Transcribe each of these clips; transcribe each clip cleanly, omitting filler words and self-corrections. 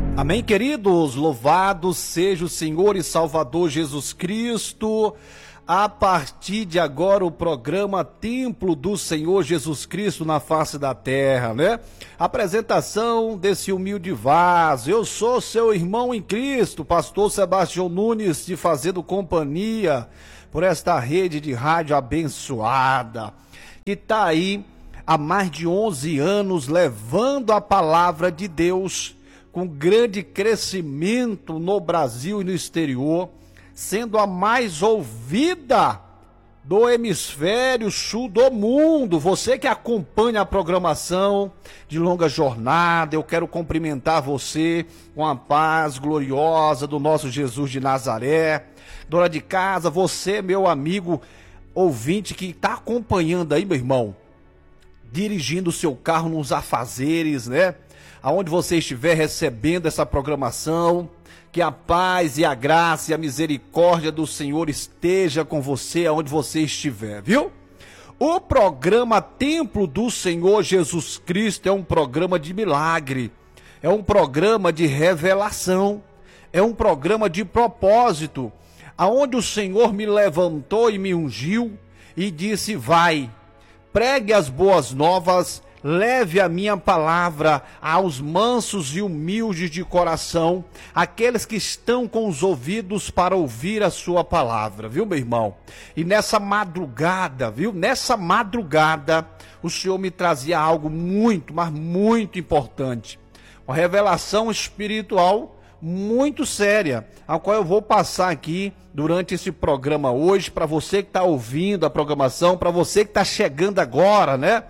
Amém, queridos? Louvado seja o Senhor e Salvador Jesus Cristo. A partir de agora, o programa Templo do Senhor Jesus Cristo na face da terra, né? Apresentação desse humilde vaso. Eu sou seu irmão em Cristo, pastor Sebastião Nunes, te fazendo companhia por esta rede de rádio abençoada, que está aí há mais de 11 anos levando a palavra de Deus com grande crescimento no Brasil e no exterior, sendo a mais ouvida do hemisfério sul do mundo. Você que acompanha a programação de Longa Jornada, eu quero cumprimentar você com a paz gloriosa do nosso Jesus de Nazaré. Dona de casa, você, meu amigo ouvinte que está acompanhando aí, meu irmão, dirigindo o seu carro nos afazeres, né? Aonde você estiver recebendo essa programação, que a paz e a graça e a misericórdia do Senhor esteja com você aonde você estiver, viu? O programa Templo do Senhor Jesus Cristo é um programa de milagre, é um programa de revelação, é um programa de propósito, aonde o Senhor me levantou e me ungiu e disse: vai, pregue as boas novas, leve a minha palavra aos mansos e humildes de coração, aqueles que estão com os ouvidos para ouvir a sua palavra, viu, meu irmão? E nessa madrugada, viu? Nessa madrugada, o Senhor me trazia algo muito, mas muito importante. Uma revelação espiritual muito séria, a qual eu vou passar aqui durante esse programa hoje, para você que está ouvindo a programação, para você que está chegando agora, né?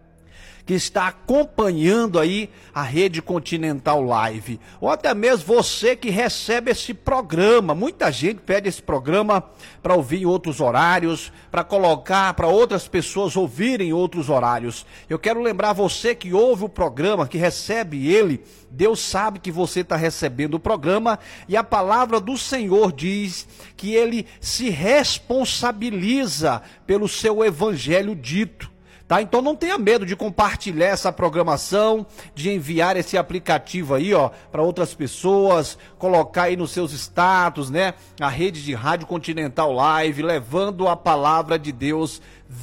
Que está acompanhando aí a Rede Continental Live, ou até mesmo você que recebe esse programa. Muita gente pede esse programa para ouvir em outros horários, para colocar para outras pessoas ouvirem em outros horários. Eu quero lembrar você que ouve o programa, que recebe ele, Deus sabe que você está recebendo o programa, e a palavra do Senhor diz que ele se responsabiliza pelo seu evangelho dito. Tá? Então não tenha medo de compartilhar essa programação, de enviar esse aplicativo aí, ó, para outras pessoas, colocar aí nos seus status, né? A rede de rádio Continental Live, levando a palavra de Deus,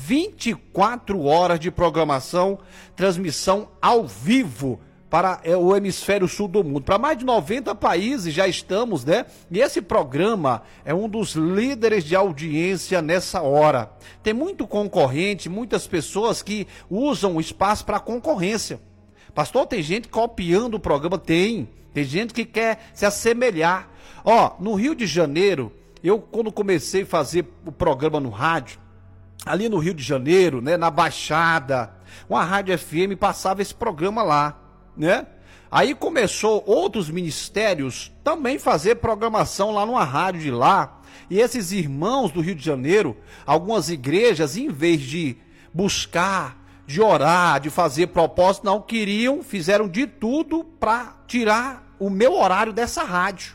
24 horas de programação, transmissão ao vivo para o hemisfério sul do mundo. Para mais de 90 países já estamos, né? E esse programa é um dos líderes de audiência nessa hora. Tem muito concorrente, muitas pessoas que usam o espaço para concorrência. Pastor, tem gente copiando o programa? Tem gente que quer se assemelhar. Ó, no Rio de Janeiro, eu quando comecei a fazer o programa no rádio, ali no Rio de Janeiro, né, na Baixada, uma rádio FM passava esse programa lá, né? Aí começou outros ministérios também fazer programação lá numa rádio de lá. E esses irmãos do Rio de Janeiro, algumas igrejas, em vez de buscar, de orar, de fazer propósito, não queriam, fizeram de tudo para tirar o meu horário dessa rádio.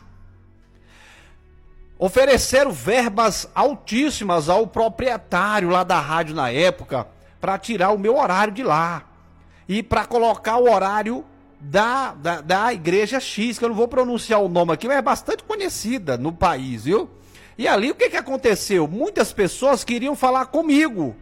Ofereceram verbas altíssimas ao proprietário lá da rádio na época para tirar o meu horário de lá e para colocar o horário da igreja X, que eu não vou pronunciar o nome aqui, mas é bastante conhecida no país, viu? E ali o que aconteceu? Muitas pessoas queriam falar comigo,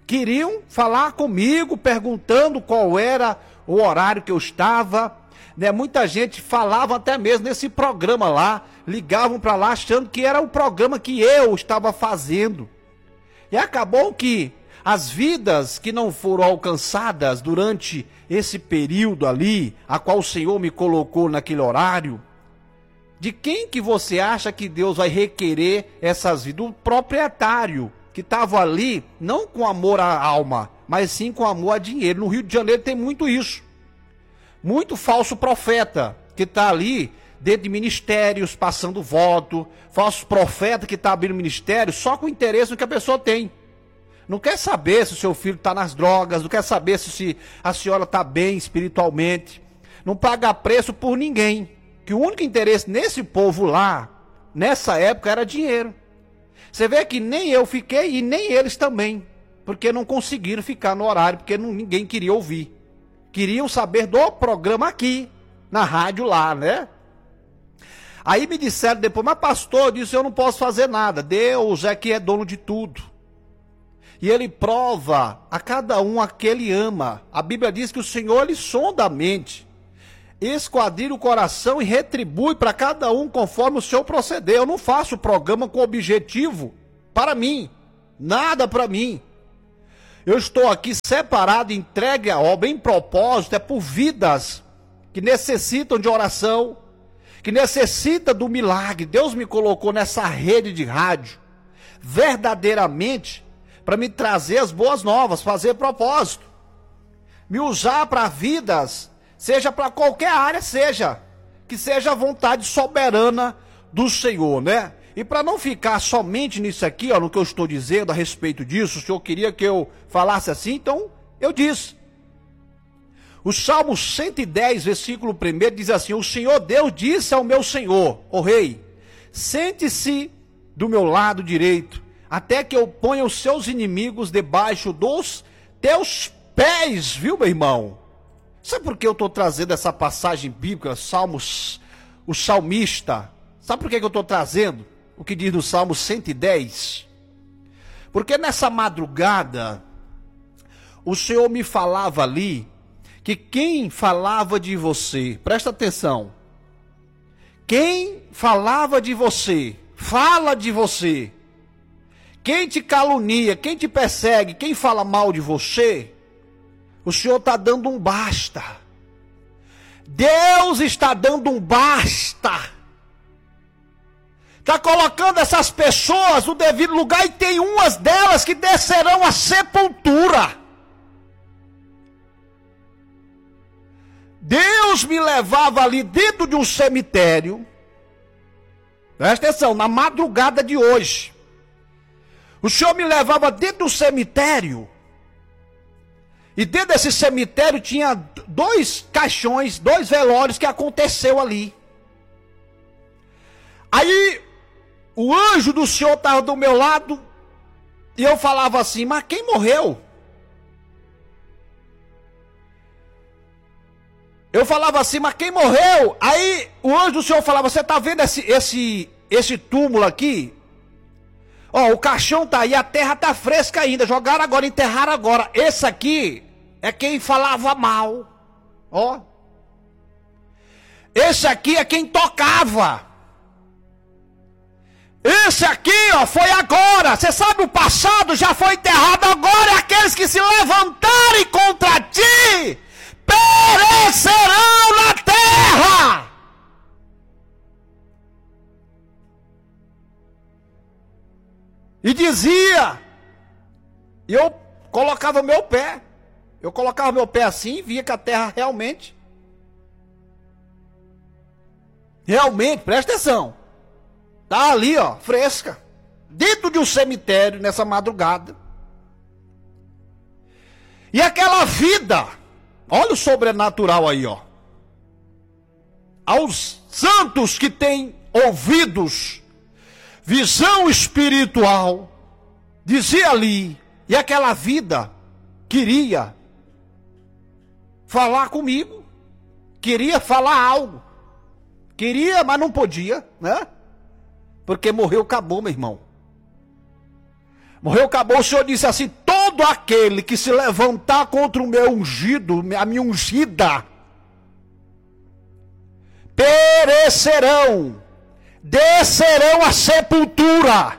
perguntando qual era o horário que eu estava, né? Muita gente falava até mesmo nesse programa lá, ligavam para lá achando que era o programa que eu estava fazendo. E acabou que as vidas que não foram alcançadas durante esse período ali, a qual o Senhor me colocou naquele horário, de quem que você acha que Deus vai requerer essas vidas? Do proprietário, que estava ali, não com amor à alma, mas sim com amor a dinheiro. No Rio de Janeiro tem muito isso. Muito falso profeta, que está ali dentro de ministérios, passando voto, falso profeta que está abrindo ministério só com o interesse no que a pessoa tem. Não quer saber se o seu filho está nas drogas, não quer saber se a senhora está bem espiritualmente. Não paga preço por ninguém. Que o único interesse nesse povo lá, nessa época, era dinheiro. Você vê que nem eu fiquei e nem eles também. Porque não conseguiram ficar no horário, porque ninguém queria ouvir. Queriam saber do programa aqui, na rádio lá, né? Aí me disseram depois, mas pastor, eu disse, eu não posso fazer nada. Deus é que é dono de tudo. E ele prova a cada um a que ele ama. A Bíblia diz que o Senhor, ele sonda a mente, esquadrilha o coração e retribui para cada um conforme o seu proceder. Eu não faço programa com objetivo para mim, nada para mim. Eu estou aqui separado, entregue à obra, em propósito, é por vidas que necessitam de oração, que necessitam do milagre. Deus me colocou nessa rede de rádio, verdadeiramente, para me trazer as boas novas, fazer propósito. Me usar para vidas, seja para qualquer área, que seja a vontade soberana do Senhor, né? E para não ficar somente nisso aqui, ó, no que eu estou dizendo a respeito disso, o Senhor queria que eu falasse assim, então eu disse. O Salmo 110, versículo 1 diz assim: o Senhor Deus disse ao meu Senhor, ó rei, sente-se do meu lado direito, até que eu ponha os seus inimigos debaixo dos teus pés, viu, meu irmão? Sabe por que eu estou trazendo essa passagem bíblica, Salmos, o salmista? Sabe por que eu estou trazendo o que diz no Salmo 110? Porque nessa madrugada, o Senhor me falava ali, que quem falava de você, presta atenção, quem falava de você, fala de você, quem te calunia, quem te persegue, quem fala mal de você, o Senhor está dando um basta. Deus está dando um basta. Está colocando essas pessoas no devido lugar e tem umas delas que descerão à sepultura. Deus me levava ali dentro de um cemitério. Presta atenção, na madrugada de hoje. O Senhor me levava dentro do cemitério. E dentro desse cemitério tinha 2 caixões, 2 velórios que aconteceu ali. Aí o anjo do Senhor estava do meu lado e eu falava assim, mas quem morreu? Eu falava assim, mas quem morreu? Aí o anjo do Senhor falava, você está vendo esse túmulo aqui? Ó, o caixão tá aí, a terra tá fresca ainda, jogaram agora, enterraram agora. Esse aqui é quem falava mal, ó. Esse aqui é quem tocava. Esse aqui, ó, foi agora. Você sabe, o passado já foi enterrado. Agora é aqueles que se levantarem contra ti perecerão na terra. E dizia, eu colocava meu pé. Eu colocava meu pé assim e via que a terra realmente, presta atenção, tá ali, ó, fresca, dentro de um cemitério nessa madrugada. E aquela vida, olha o sobrenatural aí, ó. Aos santos que têm ouvidos, visão espiritual, dizia ali, e aquela vida queria falar comigo, queria falar algo, queria, mas não podia, né? Porque morreu, acabou, meu irmão. Morreu, acabou. O Senhor disse assim, todo aquele que se levantar contra o meu ungido, a minha ungida, perecerão, descerão à sepultura.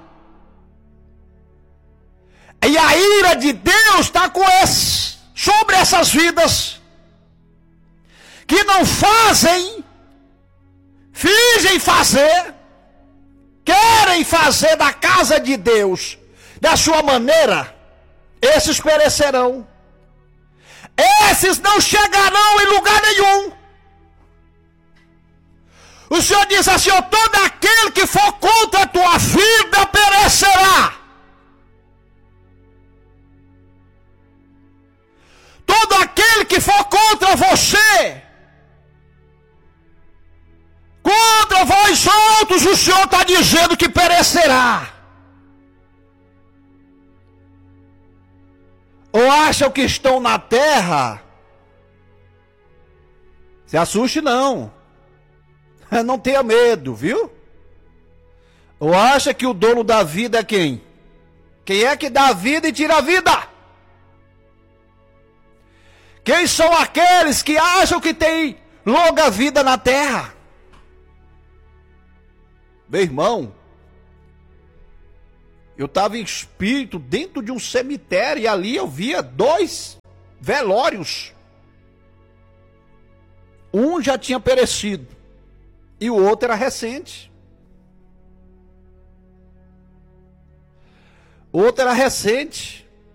E a ira de Deus está sobre essas vidas que não fazem, fingem fazer, querem fazer da casa de Deus da sua maneira. Esses perecerão. Esses não chegarão em lugar nenhum. O Senhor diz assim, ó, todo aquele que for contra a tua vida perecerá. Todo aquele que for contra você, contra vós outros, o Senhor está dizendo que perecerá. Ou acham que estão na terra? Se assuste não. Não tenha medo, viu? Ou acha que o dono da vida é quem? Quem é que dá a vida e tira a vida? Quem são aqueles que acham que tem longa vida na terra? Meu irmão, eu estava em espírito dentro de um cemitério e ali eu via 2 velórios. Um já tinha perecido e o outro era recente. O outro era recente.